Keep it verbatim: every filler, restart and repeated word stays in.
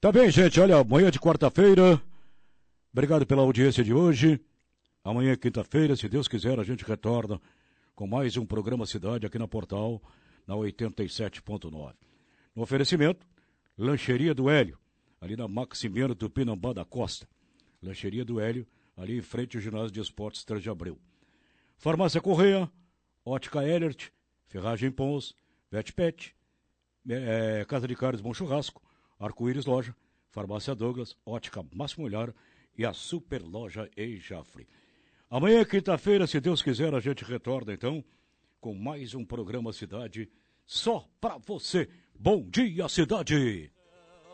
Tá bem, gente, olha, amanhã de quarta-feira, obrigado pela audiência de hoje. Amanhã, quinta-feira, se Deus quiser, a gente retorna com mais um programa Cidade aqui na Portal, na oitenta e sete ponto nove. No oferecimento, Lancheria do Hélio, ali na Maximiano do Pinambá da Costa. Lancheria do Hélio, ali em frente ao ginásio de esportes três de abril. Farmácia Correia, Ótica Elert, Ferragem Pons, Vetpet, é, Casa de Carnes Bom Churrasco, Arco-Íris Loja, Farmácia Douglas, Ótica Máximo Olhar e a Super Loja Eijafre. Amanhã, quinta-feira, se Deus quiser, a gente retorna então com mais um programa Cidade só pra você. Bom dia, cidade!